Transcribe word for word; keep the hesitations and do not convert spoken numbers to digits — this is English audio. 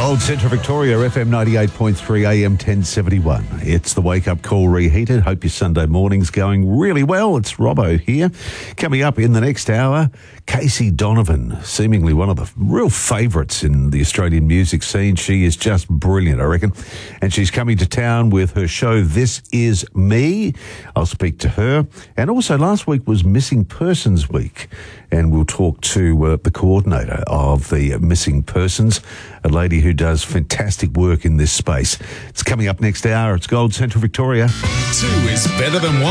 Gold Central Victoria, F M ninety-eight point three, A M ten seventy-one. It's the wake-up call reheated. Hope your Sunday morning's going really well. It's Robbo here. Coming up in the next hour, Casey Donovan, seemingly one of the real favourites in the Australian music scene. She is just brilliant, I reckon. And she's coming to town with her show, This Is Me. I'll speak to her. And also last week was Missing Persons Week. And we'll talk to uh, the coordinator of the Missing Persons, a lady who does fantastic work in this space. It's coming up next hour. It's Gold Central Victoria. Two is better than one.